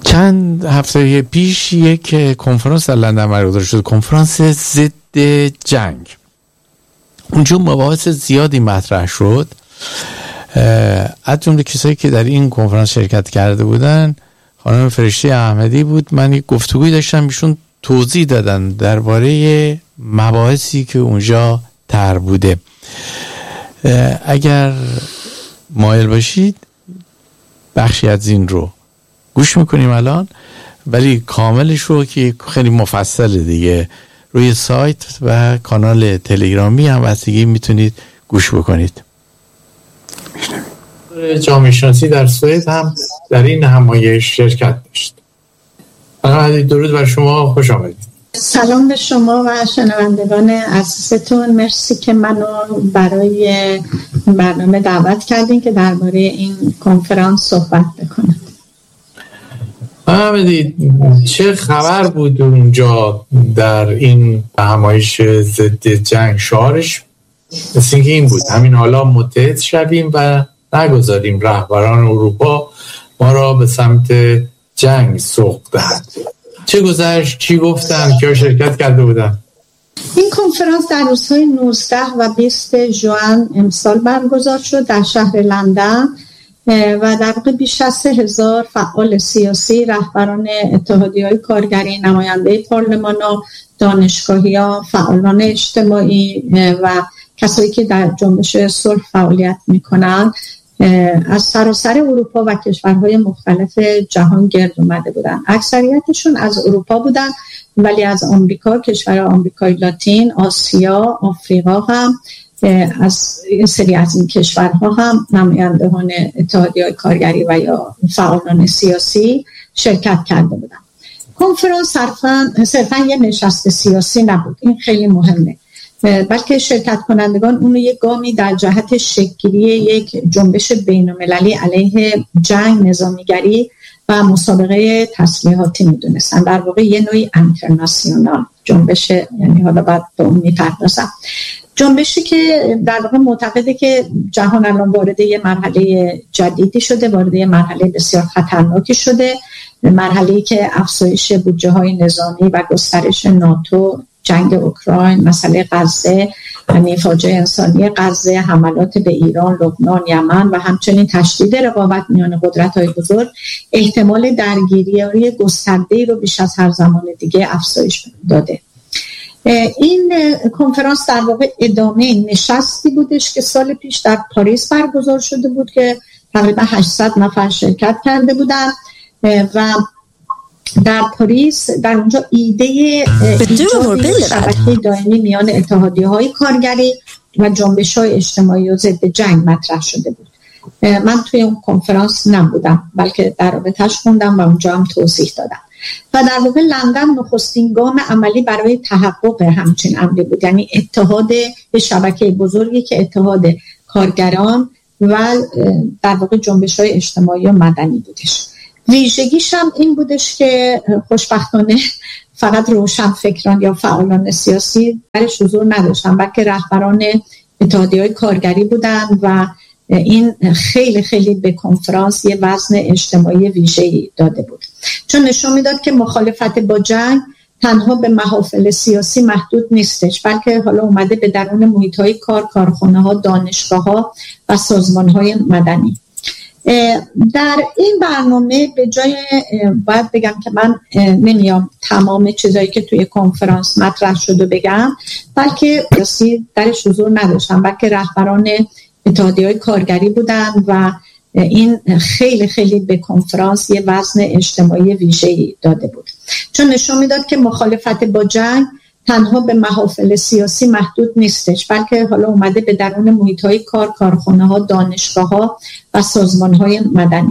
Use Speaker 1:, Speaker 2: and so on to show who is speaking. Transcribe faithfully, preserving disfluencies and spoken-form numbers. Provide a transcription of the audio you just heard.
Speaker 1: چند هفته پیش یک کنفرانس در لندن برگزار شد، کنفرانس ضد جنگ. اونجا مباحث زیادی مطرح شد. از جمله کسایی که در این کنفرانس شرکت کرده بودن خانم فرشته احمدی بود. من یک گفتگوی داشتم، ایشون توضیح دادن درباره مباحثی که اونجا طرح بوده. اگر مایل باشید بخشی از این رو گوش میکنیم الان، ولی کاملش رو که خیلی مفصله دیگه روی سایت و کانال تلگرامی هم بستگی میتونید گوش بکنید.
Speaker 2: جامعه شناسی در سوئد هم در این نمایش شرکت داشت. خانم درود بر شما، خوش آمدید.
Speaker 3: سلام به شما و شنوندگان عزیزتون. مرسی که منو برای برنامه دعوت کردین که درباره این کنفرانس صحبت بکنم.
Speaker 2: فهمیدید چه خبر بود اونجا در این نمایش ضد جنگ؟ شعارش مثل اینکه این بود: همین حالا متحد شویم و نگذاریم رهبران اروپا ما را به سمت جنگ سوق دهند. چه گذشت؟ چی گفتن؟ کیا شرکت کرده بودن؟
Speaker 3: این کنفرانس در روزهای نوزده و بیست ژوئن امسال برگزار شد در شهر لندن و در واقع بیش از سه هزار فعال سیاسی، رهبران اتحادیه‌های کارگری، نماینده پارلمان‌ها، دانشگاهی‌ها، فعالان اجتماعی و کسایی که در جنبش صلح فعالیت می‌کنند از سراسر اروپا و کشورهای مختلف جهان گرد اومده بودن. اکثریتشون از اروپا بودن، ولی از آمریکا، کشور آمریکای لاتین، آسیا، آفریقا هم از سری از این کشورها هم نمایندگان اتحادیه‌های کارگری و یا فعالان سیاسی شرکت کرده بودن. کنفرانس صرفاً صرفاً یه نشست سیاسی نبود، این خیلی مهمه، بلکه شرکت کنندگان اونو یک گامی در جهت شکل‌گیری یک جنبش بین‌المللی علیه جنگ، نظامیگری و مسابقه تسلیحاتی میدونستن. در واقع یه نوعی انترناسیونال جنبش، یعنی حالا بعد به اون میپردازم. جنبشی که در واقع معتقده که جهان الان وارد یه مرحله جدیدی شده، وارد یه مرحله بسیار خطرناکی شده، مرحله‌ای که افزایش بودجه‌های نظامی و گسترش ناتو، جنگ اوکراین، مسئله غزه، یعنی فاجعه انسانی غزه، حملات به ایران، لبنان، یمن و همچنین تشدید رقابت میان قدرت‌های بزرگ احتمال درگیری گسترده‌ای رو بیش از هر زمان دیگه افزایش داده. این کنفرانس در واقع ادامه نشستی بودش که سال پیش در پاریس برگزار شده بود که تقریبا هشتصد نفر شرکت کرده بودن و در پاریس در اونجا ایده ایجاد شبکه دائمی میان اتحادیه‌های کارگری و جنبش‌های اجتماعی و ضد جنگ مطرح شده بود. من توی اون کنفرانس نبودم، بلکه در رابطه‌اش خوندم و اونجا هم توضیح دادم. و در واقع لندن نخستین گام عملی برای تحقق همچین امری بود، یعنی اتحاد به شبکه بزرگی که اتحاد کارگران و در واقع جنبش‌های اجتماعی و مدنی بودش. ویژگیش هم این بودش که خوشبختانه فقط روشنفکران یا فعالان سیاسی درش حضور نداشتن، بلکه رهبران اتحادیه‌های کارگری بودن و این خیلی خیلی به کنفرانس یه وزن اجتماعی ویژه‌ای داده بود، چون نشون میداد که مخالفت با جنگ تنها به محافل سیاسی محدود نیستش، بلکه حالا اومده به درون محیط‌های کار، کارخانه‌ها، دانشگاه‌ها و سازمان‌های مدنی. در این برنامه به جای باید بگم که من نمیام تمام چیزایی که توی کنفرانس مطرح شده بگم، بلکه سیاسی درش حضور نداشتن، بلکه رهبران اتحادیه‌های کارگری بودن و این خیلی خیلی به کنفرانس یه وزن اجتماعی ویژه‌ای داده بود، چون نشون میداد که مخالفت با جنگ تنها به محافل سیاسی محدود نیستش، بلکه حالا اومده به درون محیط‌های کار، کارخانه‌ها، دانشگاه‌ها و سازمان‌های مدنی.